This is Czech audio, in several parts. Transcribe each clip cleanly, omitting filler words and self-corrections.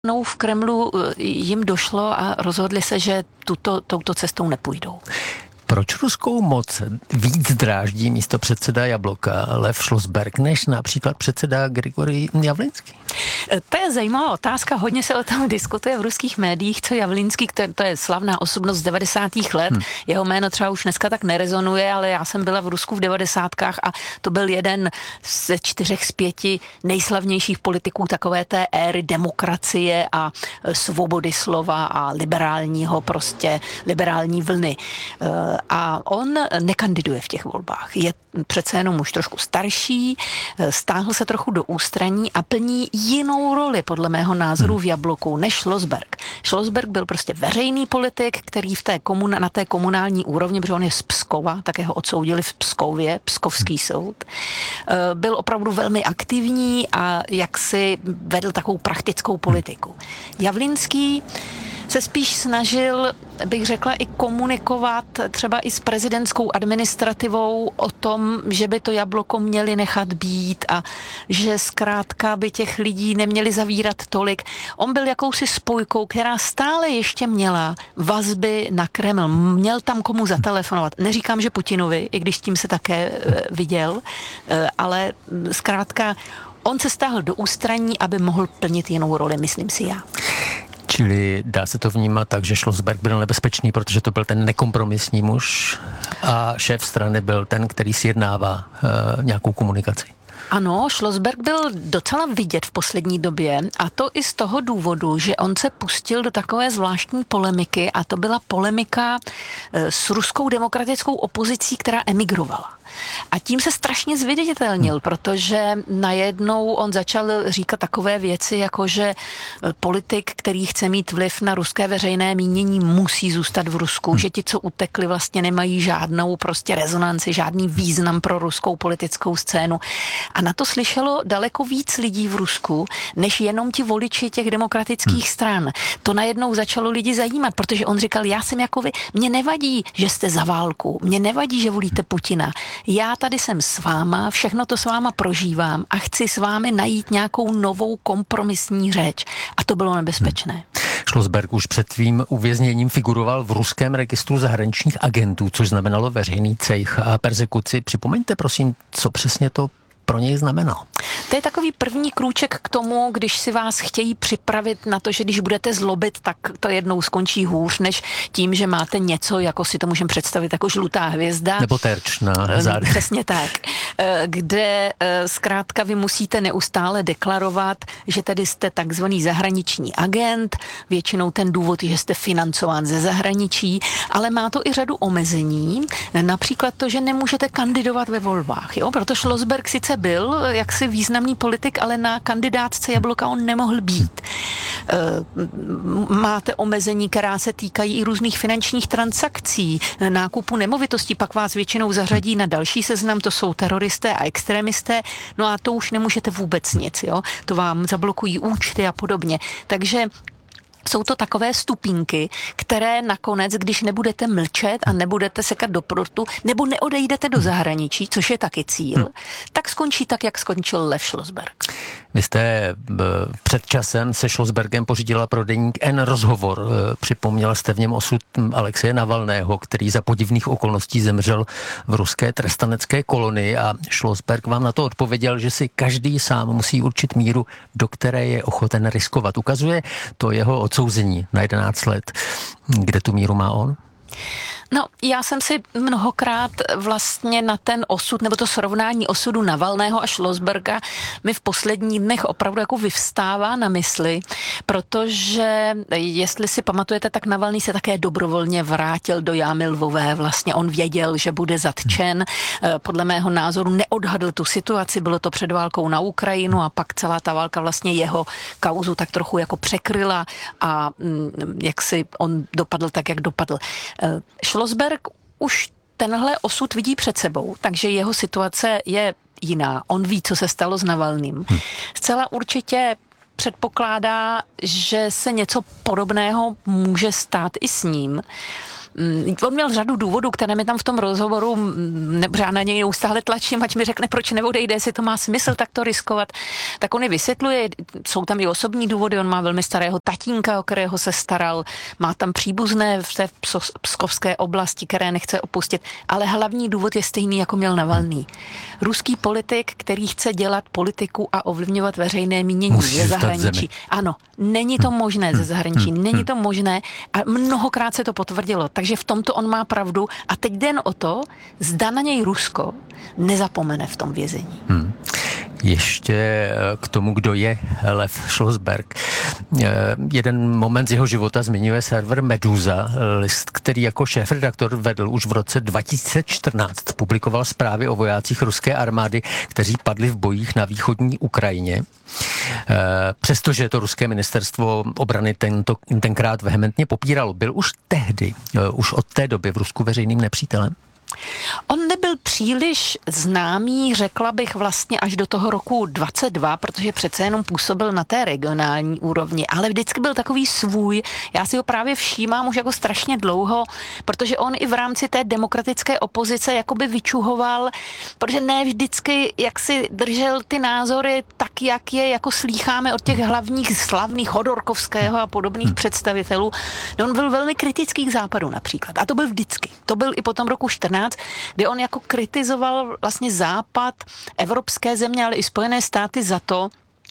V Kremlu jim došlo a rozhodli se, že touto cestou nepůjdou. Proč ruskou moc víc dráždí místopředseda Jabloka Lev Šlosberg než například předseda Grigorij Javlinský? To je zajímavá otázka, hodně se o tom diskutuje v ruských médiích, co Javlinský, to je slavná osobnost z 90. let, jeho jméno třeba už dneska tak nerezonuje, ale já jsem byla v Rusku v 90. a to byl jeden ze 4 z 5 nejslavnějších politiků takové té éry demokracie a svobody slova a liberální vlny. A on nekandiduje v těch volbách. Je přece jenom už trošku starší, stáhl se trochu do ústraní a plní jinou roli, podle mého názoru, v Jabloku než Šlosberg. Šlosberg byl prostě veřejný politik, který na té komunální úrovni, protože on je z Pskova, také ho odsoudili v Pskově, Pskovský soud. Byl opravdu velmi aktivní a jaksi vedl takovou praktickou politiku. Javlinský se spíš snažil, bych řekla, i komunikovat třeba i s prezidentskou administrativou o tom, že by to Jabloko měli nechat být a že zkrátka by těch lidí neměli zavírat tolik. On byl jakousi spojkou, která stále ještě měla vazby na Kreml. Měl tam komu zatelefonovat. Neříkám, že Putinovi, i když tím se také viděl, ale zkrátka on se stáhl do ústraní, aby mohl plnit jinou roli, myslím si já. Čili dá se to vnímat tak, že Šlosberg byl nebezpečný, protože to byl ten nekompromisní muž a šéf strany byl ten, který sjednává nějakou komunikaci. Ano, Šlosberg byl docela vidět v poslední době a to i z toho důvodu, že on se pustil do takové zvláštní polemiky a to byla polemika s ruskou demokratickou opozicí, která emigrovala. A tím se strašně zviditelnil, protože najednou on začal říkat takové věci, jako že politik, který chce mít vliv na ruské veřejné mínění, musí zůstat v Rusku, že ti, co utekli, vlastně nemají žádnou prostě rezonanci, žádný význam pro ruskou politickou scénu. A na to slyšelo daleko víc lidí v Rusku, než jenom ti voliči těch demokratických stran. To najednou začalo lidi zajímat, protože on říkal, já jsem jako vy, mně nevadí, že jste za válku, mně nevadí, že volíte Putina. Já tady jsem s váma, všechno to s váma prožívám a chci s vámi najít nějakou novou kompromisní řeč. A to bylo nebezpečné. Šlosberg už před tvým uvězněním figuroval v ruském registru zahraničních agentů, což znamenalo veřejný cejch a persekuci. Připomeňte prosím, co přesně to pro něj znamenalo. To je takový první krůček k tomu, když si vás chtějí připravit na to, že když budete zlobit, tak to jednou skončí hůř, než tím, že máte něco, jako si to můžeme představit jako žlutá hvězda. Nebo terč na zádech. Přesně tak. Kde zkrátka vy musíte neustále deklarovat, že tady jste takzvaný zahraniční agent, většinou ten důvod je, že jste financován ze zahraničí, ale má to i řadu omezení, například to, že nemůžete kandidovat ve volbách. Jo? Proto Šlosberg sice byl jaksi významný politik, ale na kandidátce Jabloka on nemohl být. Máte omezení, která se týkají i různých finančních transakcí, nákupu nemovitostí, pak vás většinou zařadí na další seznam, to jsou teroristé a extremisté, no a to už nemůžete vůbec nic, jo? To vám zablokují účty a podobně. Takže jsou to takové stupínky, které nakonec, když nebudete mlčet a nebudete sekat do prstu, nebo neodejdete do zahraničí, což je taky cíl, tak skončí tak, jak skončil Lev Šlosberg. Vy jste před časem se Šlosbergem pořídila pro deník N rozhovor. Připomněla jste v něm osud Alexeje Navalného, který za podivných okolností zemřel v ruské trestanecké kolonii a Šlosberg vám na to odpověděl, že si každý sám musí určit míru, do které je ochoten riskovat. Ukazuje to jeho odsouzení na 11 let. Kde tu míru má on? No, já jsem si mnohokrát vlastně na ten osud, nebo to srovnání osudu Navalného a Šlosberga mi v posledních dnech opravdu jako vyvstává na mysli, protože jestli si pamatujete, tak Navalný se také dobrovolně vrátil do jámy Lvové. Vlastně on věděl, že bude zatčen. Podle mého názoru neodhadl tu situaci, bylo to před válkou na Ukrajinu a pak celá ta válka vlastně jeho kauzu tak trochu jako překryla a jak si on dopadl tak, jak dopadl. Šlosberg už tenhle osud vidí před sebou, takže jeho situace je jiná. On ví, co se stalo s Navalným. Zcela určitě předpokládá, že se něco podobného může stát i s ním. On měl řadu důvodů, které mi tam v tom rozhovoru na něj neustále tlačím, ať mi řekne, proč neodejde, jestli to má smysl tak to riskovat. Tak on je vysvětluje, jsou tam i osobní důvody, on má velmi starého tatínka, o kterého se staral, má tam příbuzné v té pskovské oblasti, které nechce opustit, ale hlavní důvod je stejný, jako měl Navalný. Ruský politik, který chce dělat politiku a ovlivňovat veřejné mínění ze zahraničí. Ano, není to možné ze zahraničí, není to možné a mnohokrát se to potvrdilo, takže v tomto on má pravdu a teď jde o to, zda na něj Rusko nezapomene v tom vězení. Ještě k tomu, kdo je Lev Schlossberg. Jeden moment z jeho života zmiňuje server Meduza, list, který jako šéfredaktor vedl už v roce 2014. Publikoval zprávy o vojácích ruské armády, kteří padli v bojích na východní Ukrajině. Přestože to ruské ministerstvo obrany tenkrát vehementně popíralo, byl už tehdy, už od té doby v Rusku veřejným nepřítelem? On nebyl příliš známý, řekla bych vlastně až do toho roku 22, protože přece jenom působil na té regionální úrovni, ale vždycky byl takový svůj. Já si ho právě všímám už jako strašně dlouho, protože on i v rámci té demokratické opozice jakoby vyčuhoval, protože ne vždycky jak si držel ty názory tak, jak je jako slýcháme od těch hlavních slavných Chodorkovského a podobných představitelů. No, on byl velmi kritický k západu například. A to byl vždycky. To byl i potom roku 14, kdy on jako kritizoval vlastně Západ, evropské země, ale i Spojené státy za to,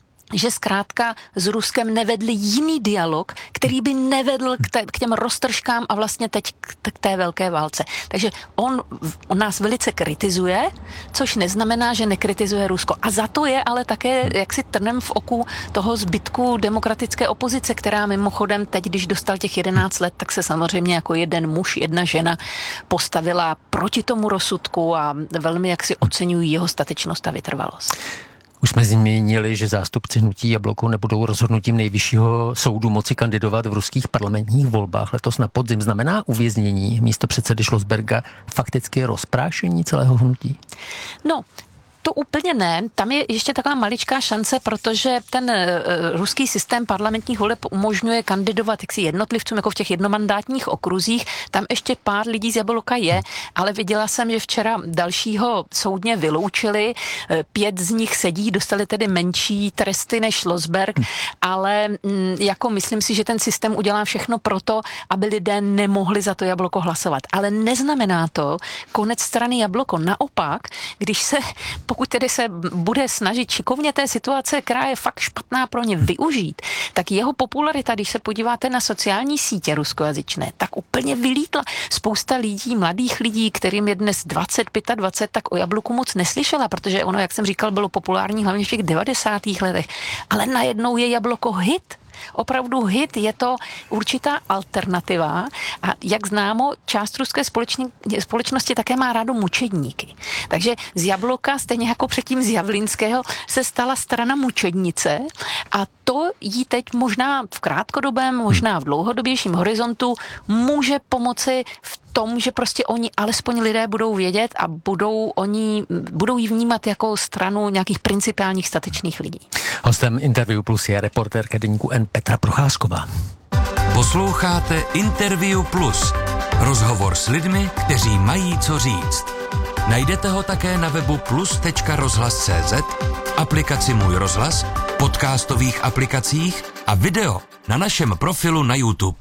že zkrátka s Ruskem nevedli jiný dialog, který by nevedl k těm roztržkám a vlastně teď k té velké válce. Takže on nás velice kritizuje, což neznamená, že nekritizuje Rusko. A za to je ale také jaksi trnem v oku toho zbytku demokratické opozice, která mimochodem teď, když dostal těch 11 let, tak se samozřejmě jako jeden muž, jedna žena postavila proti tomu rozsudku a velmi jaksi oceňují jeho statečnost a vytrvalost. Už jsme zmínili, že zástupci hnutí Jabloko nebudou rozhodnutím nejvyššího soudu moci kandidovat v ruských parlamentních volbách letos na podzim. Znamená uvěznění místopředsedy Schlossberga fakticky rozprášení celého hnutí? No, to úplně ne. Tam je ještě taková maličká šance, protože ten ruský systém parlamentních voleb umožňuje kandidovat jaksi jednotlivcům, jako v těch jednomandátních okruzích. Tam ještě pár lidí z Jabloka je, ale viděla jsem, že včera dalšího soudně vyloučili. 5 z nich sedí, dostali tedy menší tresty než Schlossberg, ale jako myslím si, že ten systém udělá všechno proto, aby lidé nemohli za to Jabloko hlasovat. Ale neznamená to konec strany Jabloko. Naopak, pokud tedy se bude snažit šikovně té situace, která je fakt špatná pro ně využít, tak jeho popularita, když se podíváte na sociální sítě ruskojazyčné, tak úplně vylítla. Spousta lidí, mladých lidí, kterým je dnes 20, 25, tak o Jabloku moc neslyšela, protože ono, jak jsem říkal, bylo populární hlavně v těch 90. letech. Ale najednou je Jabloko hit. Opravdu hit, je to určitá alternativa a jak známo, část ruské společnosti také má rádo mučedníky. Takže z Jabloka, stejně jako předtím z Javlinského, se stala strana mučednice a to jí teď možná v krátkodobém, možná v dlouhodobějším horizontu může pomoci v tom, že prostě oni, alespoň lidé budou vědět a budou ji vnímat jako stranu nějakých principiálních statečných lidí. Hostem Interview Plus je reportérka deníku N Petra Procházková. Posloucháte Interview Plus. Rozhovor s lidmi, kteří mají co říct. Najdete ho také na webu plus.rozhlas.cz, aplikaci Můj rozhlas, podcastových aplikacích a video na našem profilu na YouTube.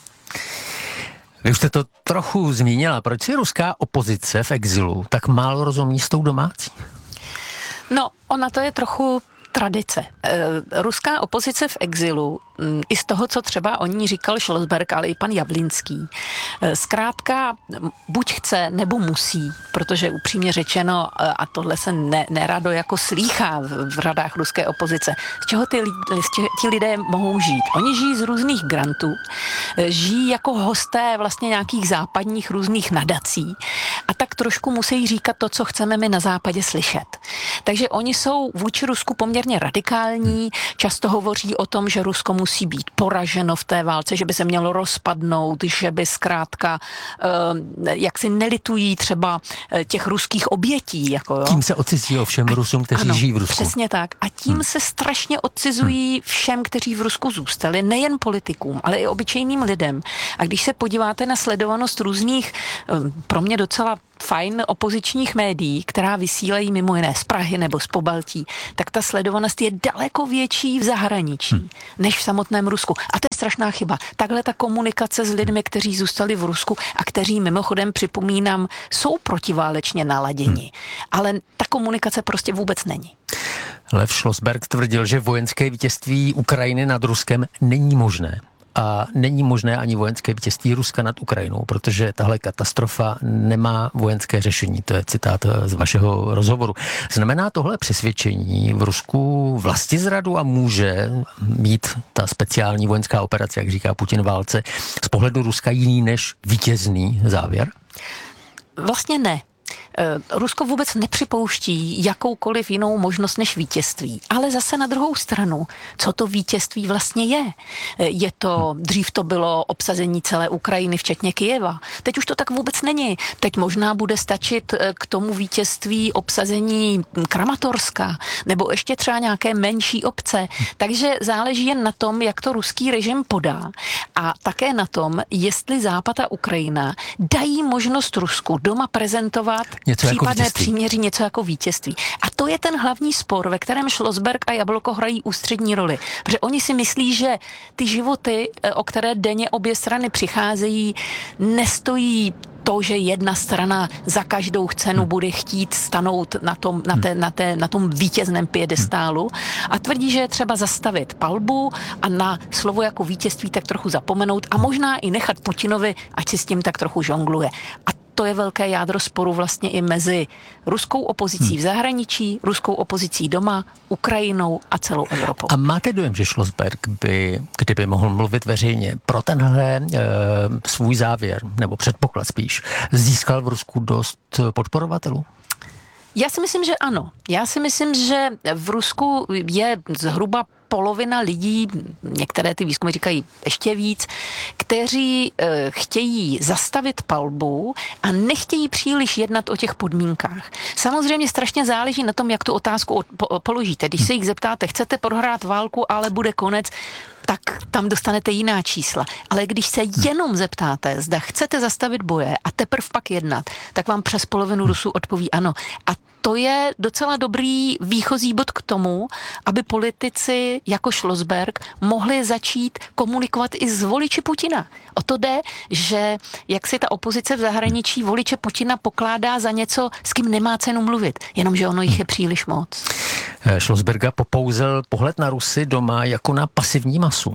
Vy už jste to trochu zmínila. Proč si ruská opozice v exilu tak málo rozumí s tou domácí? No, ona to je trochu tradice. Ruská opozice v exilu, i z toho, co třeba o ní říkal Schlossberg, ale i pan Javlinský, zkrátka buď chce, nebo musí, protože upřímně řečeno, a tohle se nerado jako slýchá v radách ruské opozice, z čeho ti lidé mohou žít. Oni žijí z různých grantů, žijí jako hosté vlastně nějakých západních různých nadací a tak trošku musí říkat to, co chceme my na západě slyšet. Takže oni jsou vůči Rusku poměrně poměrně radikální, často hovoří o tom, že Rusko musí být poraženo v té válce, že by se mělo rozpadnout, že by zkrátka jak si nelitují třeba těch ruských obětí. Jako, jo. Tím se odcizí ovšem Rusům, kteří žijí v Rusku. Přesně tak. A tím se strašně odcizují všem, kteří v Rusku zůstali, nejen politikům, ale i obyčejným lidem. A když se podíváte na sledovanost různých, pro mě docela fajn opozičních médií, která vysílají mimo jiné z Prahy nebo z Pobaltí, tak ta sledovanost je daleko větší v zahraničí, než v samotném Rusku. A to je strašná chyba. Takhle ta komunikace s lidmi, kteří zůstali v Rusku a kteří mimochodem, připomínám, jsou protiválečně naladěni. Ale ta komunikace prostě vůbec není. Lev Schlossberg tvrdil, že vojenské vítězství Ukrajiny nad Ruskem není možné. A není možné ani vojenské vítězství Ruska nad Ukrajinou, protože tahle katastrofa nemá vojenské řešení. To je citát z vašeho rozhovoru. Znamená tohle přesvědčení v Rusku vlastizradu a může mít ta speciální vojenská operace, jak říká Putin, válce, z pohledu Ruska jiný než vítězný závěr? Vlastně ne. Rusko vůbec nepřipouští jakoukoliv jinou možnost než vítězství. Ale zase na druhou stranu, co to vítězství vlastně je? Dřív to bylo obsazení celé Ukrajiny, včetně Kyjeva. Teď už to tak vůbec není. Teď možná bude stačit k tomu vítězství obsazení Kramatorska, nebo ještě třeba nějaké menší obce. Takže záleží jen na tom, jak to ruský režim podá. A také na tom, jestli Západ a Ukrajina dají možnost Rusku doma prezentovat případné příměří, něco jako vítězství. A to je ten hlavní spor, ve kterém Schlossberg a Jablko hrají ústřední roli. Protože oni si myslí, že ty životy, o které denně obě strany přicházejí, nestojí to, že jedna strana za každou cenu bude chtít stanout na tom vítězném piedestálu a tvrdí, že je třeba zastavit palbu a na slovo jako vítězství tak trochu zapomenout a možná i nechat Putinovi, ať si s tím tak trochu žongluje. A to je velké jádro sporu vlastně i mezi ruskou opozicí v zahraničí, ruskou opozicí doma, Ukrajinou a celou Evropou. A máte dojem, že Schlossberg by, kdyby mohl mluvit veřejně, pro tenhle svůj závěr, nebo předpoklad spíš, získal v Rusku dost podporovatelů? Já si myslím, že ano. Já si myslím, že v Rusku je zhruba polovina lidí, některé ty výzkumy říkají ještě víc, kteří chtějí zastavit palbu a nechtějí příliš jednat o těch podmínkách. Samozřejmě strašně záleží na tom, jak tu otázku položíte. Když se jich zeptáte, chcete prohrát válku, ale bude konec, tak tam dostanete jiná čísla. Ale když se jenom zeptáte, zda chcete zastavit boje a teprv pak jednat, tak vám přes polovinu Rusů odpoví ano. A to je docela dobrý výchozí bod k tomu, aby politici jako Schlossberg mohli začít komunikovat i s voliči Putina. O to jde, že jak si ta opozice v zahraničí voliče Putina pokládá za něco, s kým nemá cenu mluvit, jenomže ono jich je příliš moc. Schlossberga popouzel pohled na Rusy doma jako na pasivní masu.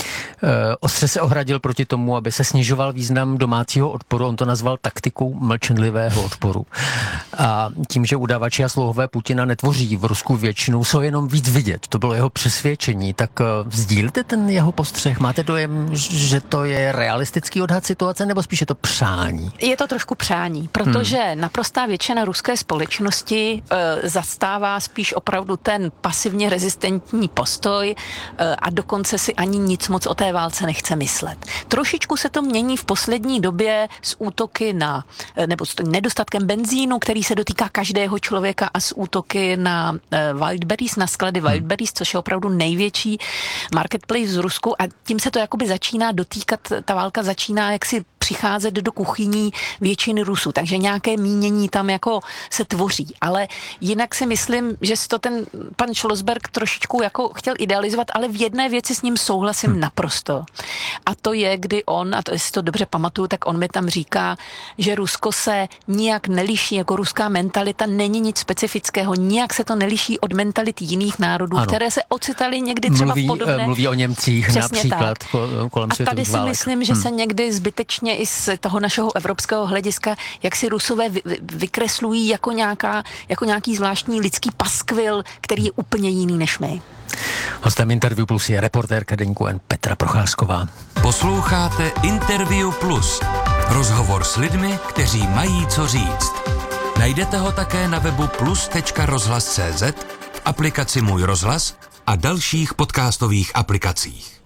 Ostře se ohradil proti tomu, aby se snižoval význam domácího odporu. On to nazval taktikou mlčenlivého odporu. A tím, že udavači a slouhové Putina netvoří v Rusku většinu, jsou jenom víc vidět. To bylo jeho přesvědčení. Tak sdílíte ten jeho postřeh? Máte dojem, že to je realistický odhad situace, nebo spíše to přání? Je to trošku přání, protože naprostá většina ruské společnosti zastává spíš opravdu ten pasivně rezistentní postoj a dokonce si ani nic moc o té válce nechce myslet. Trošičku se to mění v poslední době s útoky nebo s nedostatkem benzínu, který se dotýká každého člověka, a s útoky na Wildberries, na sklady Wildberries, což je opravdu největší marketplace z Rusku, a tím se to jakoby začíná dotýkat, ta válka začíná jaksi přicházet do kuchyní většiny Rusů, takže nějaké mínění tam jako se tvoří, ale jinak si myslím, že si to ten pan Schlossberg trošičku jako chtěl idealizovat, ale v jedné věci s ním souhlasím naprosto. A to je, kdy on, a to jestli to dobře pamatuju, tak on mi tam říká, že Rusko se nijak neliší, jako ruská mentalita není nic specifického, nijak se to neliší od mentality jiných národů, ano, které se ocitaly někdy třeba v podobné. Mluví o Němcích například kolem světových válek. A tady si myslím, že se někdy zbytečně i z toho našeho evropského hlediska, jak si Rusové vykreslují jako nějaký zvláštní lidský paskvil, který je úplně jiný než my. Hostem Interview Plus je reportérka deníku N Petra Procházková. Posloucháte Interview Plus. Rozhovor s lidmi, kteří mají co říct. Najdete ho také na webu plus.rozhlas.cz, aplikaci Můj rozhlas a dalších podcastových aplikacích.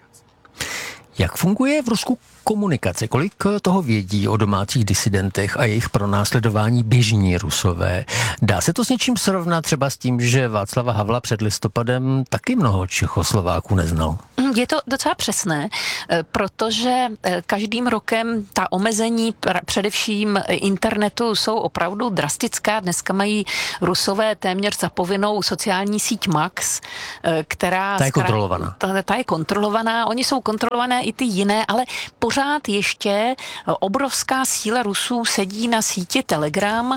Jak funguje v Rusku komunikace? Kolik toho vědí o domácích disidentech a jejich pronásledování běžní Rusové? Dá se to s něčím srovnat třeba s tím, že Václava Havla před listopadem taky mnoho Čechoslováků neznal? Je to docela přesné, protože každým rokem ta omezení především internetu jsou opravdu drastická. Dneska mají Rusové téměř za povinnou sociální síť Max, která... Ta je kontrolovaná. Ta je kontrolovaná, oni jsou kontrolované i ty jiné, ale pořád ještě obrovská síla Rusů sedí na síti Telegram,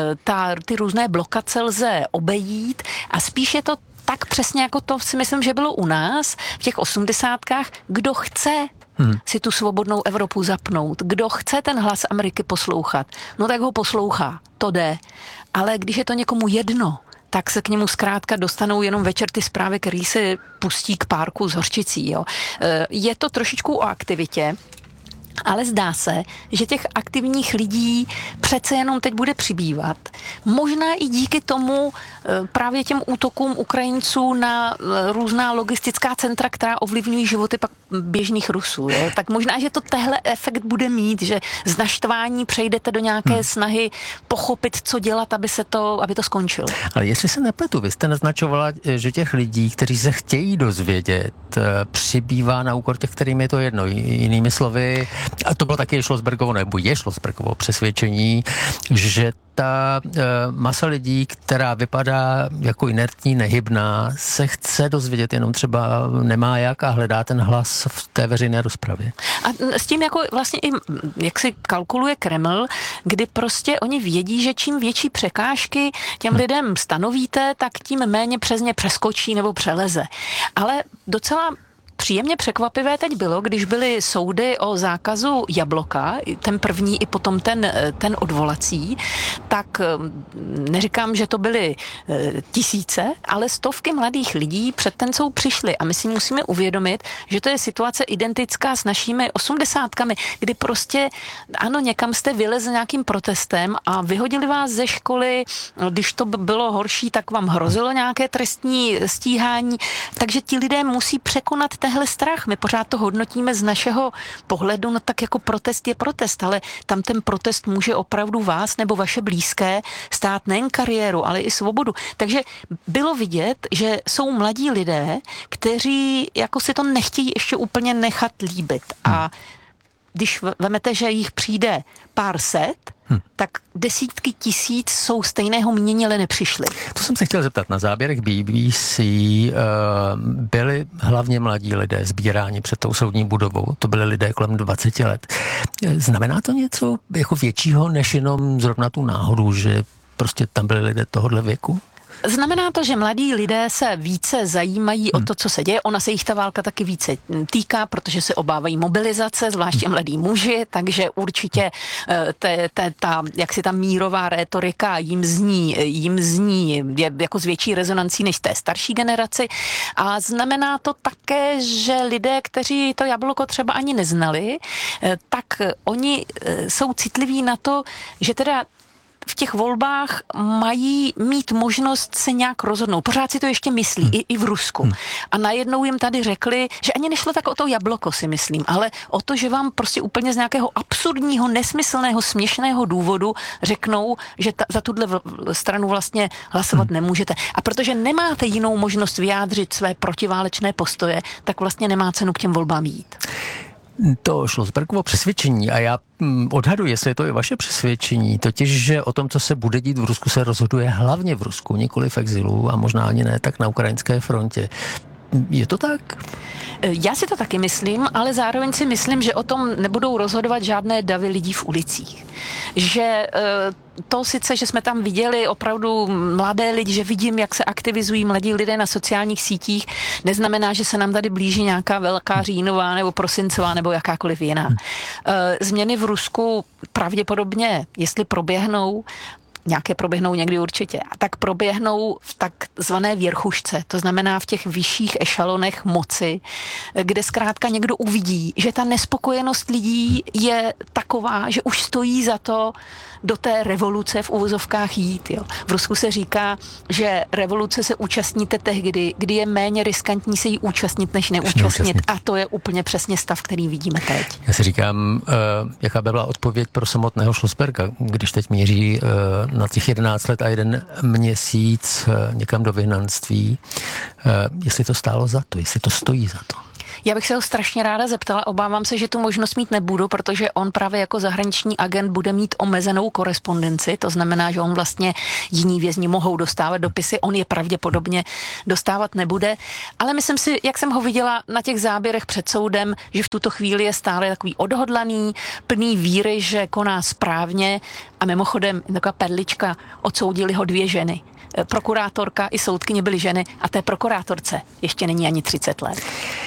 ty různé blokace lze obejít a spíš je to tak přesně jako to si myslím, že bylo u nás v těch 80kách, kdo chce si tu svobodnou Evropu zapnout, kdo chce ten hlas Ameriky poslouchat, no tak ho poslouchá, to jde. Ale když je to někomu jedno, tak se k němu zkrátka dostanou jenom večer ty zprávy, který se pustí k párku s hořčicí. Jo. Je to trošičku o aktivitě, ale zdá se, že těch aktivních lidí přece jenom teď bude přibývat. Možná i díky tomu právě těm útokům Ukrajinců na různá logistická centra, která ovlivňují životy pak běžných Rusů. Jo? Tak možná, že to tehle efekt bude mít, že z naštvání přejdete do nějaké snahy pochopit, co dělat, aby to skončilo. Ale jestli se nepletu, vy jste naznačovala, že těch lidí, kteří se chtějí dozvědět, přibývá na úkor těch, kterým je to jedno. Jinými slovy, a to bylo taky Schlossbergovo, nebo je Schlossbergovo přesvědčení, že ta masa lidí, která vypadá jako inertní, nehybná, se chce dozvědět, jenom třeba nemá jak a hledá ten hlas v té veřejné rozpravě. A s tím jako vlastně i, jak si kalkuluje Kreml, kdy prostě oni vědí, že čím větší překážky těm lidem stanovíte, tak tím méně přes ně přeskočí nebo přeleze. Ale docela příjemně překvapivé teď bylo, když byly soudy o zákazu Jabloka, ten první i potom ten odvolací, tak neříkám, že to byly tisíce, ale stovky mladých lidí před ten soud přišli a my si musíme uvědomit, že to je situace identická s našimi 80kami, kdy prostě ano, někam jste vylezli nějakým protestem a vyhodili vás ze školy, když to bylo horší, tak vám hrozilo nějaké trestní stíhání, takže ti lidé musí překonat tehle strach. My pořád to hodnotíme z našeho pohledu, no tak jako protest je protest, ale tam ten protest může opravdu vás nebo vaše blízké stát nejen kariéru, ale i svobodu. Takže bylo vidět, že jsou mladí lidé, kteří jako si to nechtějí ještě úplně nechat líbit. A když vemete, že jich přijde pár set, tak desítky tisíc jsou stejného mínění, ale nepřišli. To jsem se chtěl zeptat. Na záběrech BBC byli hlavně mladí lidé sbíráni před tou soudní budovou. To byli lidé kolem 20 let. Znamená to něco jako většího, než jenom zrovna tu náhodu, že prostě tam byli lidé tohohle věku? Znamená to, že mladí lidé se více zajímají o to, co se děje. Ona se jich ta válka taky více týká, protože se obávají mobilizace, zvláště mladí muži, takže určitě ta mírová rétorika jim zní jako s větší rezonancí než té starší generaci. A znamená to také, že lidé, kteří to jablko třeba ani neznali, tak oni jsou citliví na to, že teda v těch volbách mají mít možnost se nějak rozhodnout. Pořád si to ještě myslí, i v Rusku. A najednou jim tady řekli, že ani nešlo tak o to jablko, si myslím, ale o to, že vám prostě úplně z nějakého absurdního, nesmyslného, směšného důvodu řeknou, že za tuhle stranu vlastně hlasovat nemůžete. A protože nemáte jinou možnost vyjádřit své protiválečné postoje, tak vlastně nemá cenu k těm volbám jít. To Schlossbergovo přesvědčení, a já odhaduji, jestli je to i vaše přesvědčení, totiž, že o tom, co se bude dít v Rusku, se rozhoduje hlavně v Rusku, nikoli v exilu a možná ani ne tak na ukrajinské frontě. Je to tak? Já si to taky myslím, ale zároveň si myslím, že o tom nebudou rozhodovat žádné davy lidí v ulicích. Že to sice, že jsme tam viděli opravdu mladé lidi, že vidím, jak se aktivizují mladí lidé na sociálních sítích, neznamená, že se nám tady blíží nějaká velká říjnová nebo prosincová nebo jakákoliv jiná. Změny v Rusku pravděpodobně, jestli proběhnou, nějaké proběhnou někdy určitě, a tak proběhnou v takzvané věrchušce, to znamená v těch vyšších ešalonech moci, kde zkrátka někdo uvidí, že ta nespokojenost lidí je taková, že už stojí za to do té revoluce v uvozovkách jít. Jo. V Rusku se říká, že revoluce se účastníte tehdy, kdy je méně riskantní se jí účastnit, než neúčastnit. A to je úplně přesně stav, který vidíme teď. Já si říkám, jaká by byla odpověď pro samotného Schlossberga, když teď míří na těch 11 let a 1 měsíc někam do vyhnanství. Jestli to stálo za to, jestli to stojí za to. Já bych se ho strašně ráda zeptala, obávám se, že tu možnost mít nebudu, protože on právě jako zahraniční agent bude mít omezenou korespondenci, to znamená, že on vlastně jiní vězni mohou dostávat dopisy, on je pravděpodobně dostávat nebude, ale myslím si, jak jsem ho viděla na těch záběrech před soudem, že v tuto chvíli je stále takový odhodlaný, plný víry, že koná správně a mimochodem taková perlička, odsoudili ho 2 ženy. Prokurátorka i soudkyně byly ženy a té prokurátorce ještě není ani 30 let.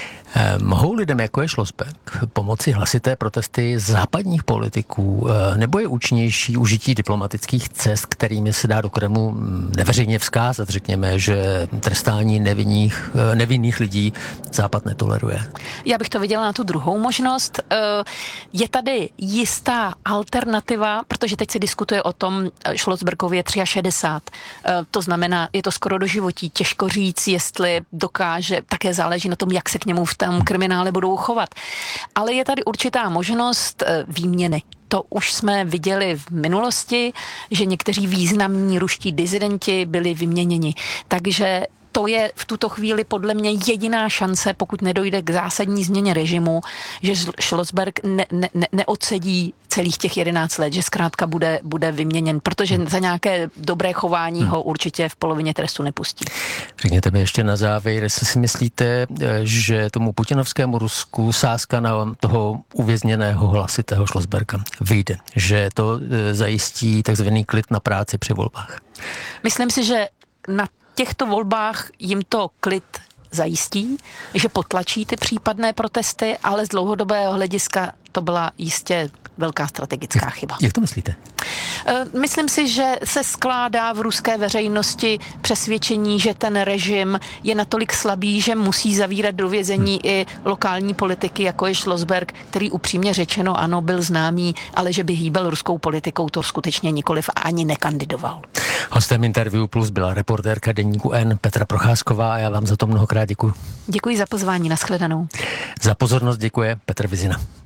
Mohou lidem, jako je Schlossberg, pomoci hlasité protesty západních politiků, nebo je účinnější užití diplomatických cest, kterými se dá do Kremlu neveřejně vzkázat, řekněme, že trestání nevinných lidí Západ netoleruje? Já bych to viděla na tu druhou možnost. Je tady jistá alternativa, protože teď se diskutuje o tom, Schlossbergově 63. To znamená, je to skoro do životí. Těžko říct, jestli dokáže, také záleží na tom, jak se k němu v tom kriminále budou chovat. Ale je tady určitá možnost výměny. To už jsme viděli v minulosti, že někteří významní ruští disidenti byli vyměněni. Takže to je v tuto chvíli podle mě jediná šance, pokud nedojde k zásadní změně režimu, že Schlossberg neodsedí celých těch 11 let, že zkrátka bude vyměněn, protože za nějaké dobré chování ho určitě v polovině trestu nepustí. Řekněte mi ještě na závěr, jestli si myslíte, že tomu putinovskému Rusku sázka na toho uvězněného hlasitého Schlossberga vyjde, že to zajistí takzvaný klid na práci při volbách? Myslím si, že na těchto volbách jim to klid zajistí, že potlačí ty případné protesty, ale z dlouhodobého hlediska to byla jistě velká strategická chyba. Jak to myslíte? Myslím si, že se skládá v ruské veřejnosti přesvědčení, že ten režim je natolik slabý, že musí zavírat do vězení i lokální politiky, jako je Schlossberg, který upřímně řečeno ano, byl známý, ale že by hýbal ruskou politikou, to skutečně nikoliv a ani nekandidoval. Hostem Interview Plus byla reportérka deníku N Petra Procházková a já vám za to mnohokrát děkuji. Děkuji za pozvání, nashledanou. Za pozornost děkuje Petr Vizina.